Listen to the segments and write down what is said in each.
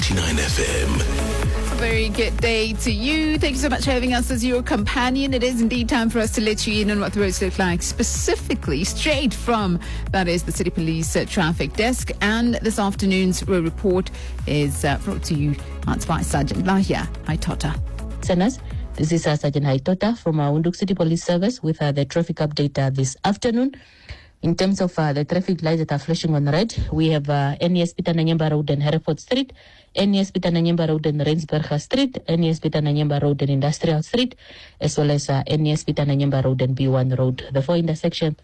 99 FM. A very good day to you. Thank you so much for having us as your companion. It is indeed time for us to let you in on what the roads look like, specifically straight from, that is, the City Police Traffic Desk. And this afternoon's road report is brought to you by Sergeant Lahia Haitota. Listeners, this is Sergeant Haitota from our Windhoek City Police Service with the traffic update this afternoon. In terms of the traffic lights that are flashing on red, we have NES Peter Nanyamba Road and Hereford Street, NES Peter Nanyamba Road and Rensburger Street, NES Peter Nanyamba Road and Industrial Street, as well as NES Peter Nanyamba Road and B1 Road. The four intersections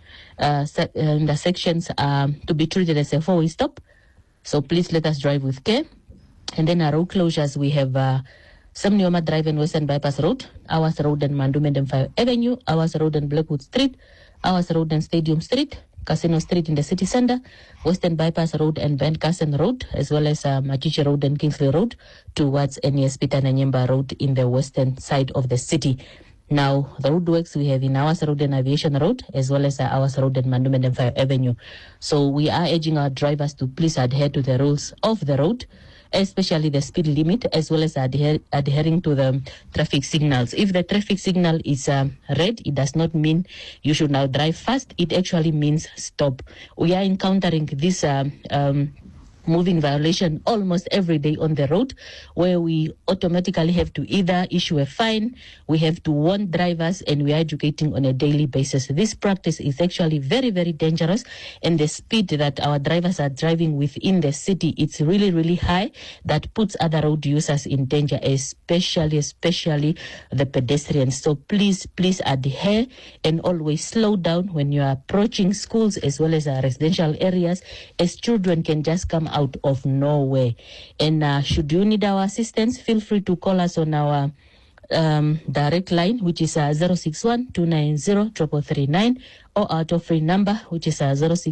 are to be treated as a four-way stop, so please let us drive with care. And then our road closures, we have Samnioma Drive and Western Bypass Road, Awas Road and Mandumendem 5 Avenue, Awas Road and Blackwood Street, Awas Road and Stadium Street, Casino Street in the city center, Western Bypass Road and Ben Carson Road, as well as Machiche Road and Kingsley Road towards NES Peter Nanyamba Road in the western side of the city. Now, the roadworks we have in Awas Road and Aviation Road, as well as Awas Road and Mandumendem 5 Avenue. So we are urging our drivers to please adhere to the rules of the road, especially the speed limit, as well as adhering to the traffic signals. If the traffic signal is red, it does not mean you should now drive fast. It actually means stop. We are encountering this moving violation almost every day on the road, where we automatically have to either issue a fine, we have to warn drivers, and we are educating on a daily basis. This practice is actually very, very dangerous, and the speed that our drivers are driving within the city, it's really, really high. That puts other road users in danger, especially the pedestrians. So please adhere and always slow down when you are approaching schools as well as residential areas, as children can just come out of nowhere. And should you need our assistance, feel free to call us on our direct line, which is 061-290-3339, or our toll-free number, which is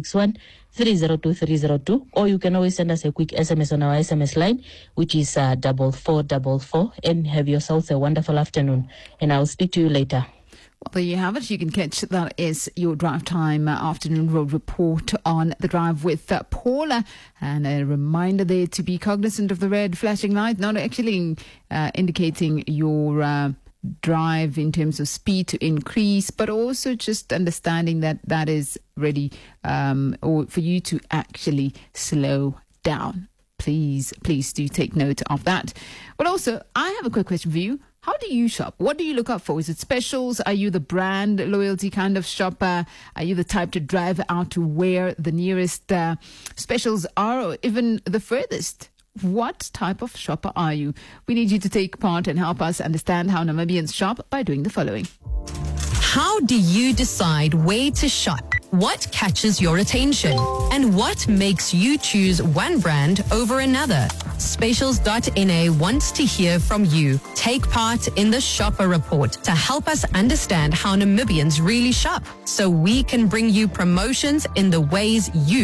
061-302-302, or you can always send us a quick SMS on our SMS line, which is 4444. And have yourselves a wonderful afternoon, and I'll speak to you later. Well, there you have it. You can catch that is your drive time afternoon road report on the drive with Paula. And a reminder there to be cognizant of the red flashing light, not actually indicating your drive in terms of speed to increase, but also just understanding that that is ready or for you to actually slow down. Please do take note of that. But also, I have a quick question for you. How do you shop? What do you look out for? Is it specials? Are you the brand loyalty kind of shopper? Are you the type to drive out to where the nearest specials are, or even the furthest? What type of shopper are you? We need you to take part and help us understand how Namibians shop by doing the following. How do you decide where to shop? What catches your attention? And what makes you choose one brand over another? Specials.na wants to hear from you. Take part in the Shopper Report to help us understand how Namibians really shop, so we can bring you promotions in the ways you